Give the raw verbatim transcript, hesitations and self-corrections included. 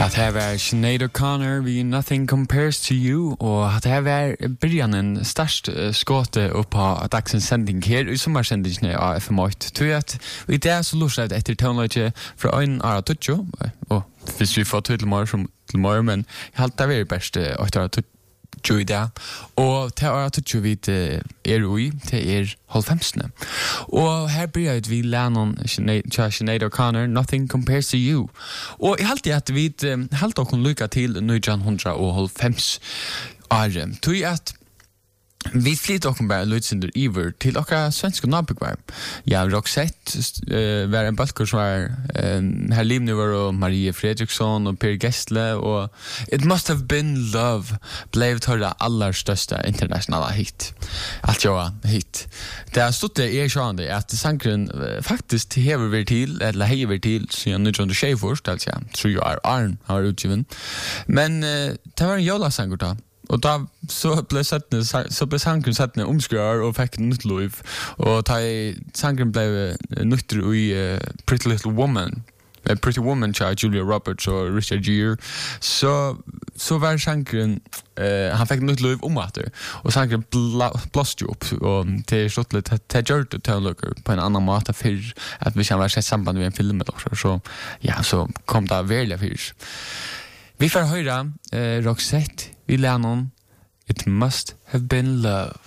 At her var Sinead O'Connor vi Nothing Compares to You, og at her var byrjanen størst skåte oppa dagsens sending her i sommersendingene av F M åtte. Tog at i det så lurer jeg etter tøvnløyde fra øyn Ara Tutsjo, og hvis vi får til morgen som til morgen, men jeg halte det var best åtte Ara Tutsjo i det. Og til Ara Tutsjo vi til er ui, til er halvfemsene. Og her byrjaet vi læren til Sinead O'Connor, Nothing Compares to You. Og jeg halte at vi halte okkur lykka til nitjan halvfems året. Tog at vi flyttet okkur bare lydsinder iver til okra svenske nabygvar. Ja, Roxette uh, var en balkur som var um, her Livniver og Marie Fredriksson og Per Gessle, og It Must Have Been Love blev tørra aller største internationala hit. Alt jo hit. Det har stått det i sjående at sangren uh, faktisk hever vi til, eller hever til, siden nitjan tjuefors, det er tror jeg er Arn har utgiven. Men uh, det var en jola-sanger da. Og da så ble settene, så ble sangren settene omskjør og fikk nytt liv. Og da sangren ble nytt i uh, Pretty Little Woman, uh, Pretty Woman til Julia Roberts og Richard Gere, så, så var sangren, uh, han fikk nytt liv om etter. Og sangren blåste jo opp, og til slått litt, til gjør det til å lukke på en annen måte for at vi kan være sett samband med en film eller så. Så ja, så kom det veldig fyrt. Vi får høre uh, Roxette, vi lærer noen It Must Have Been Love.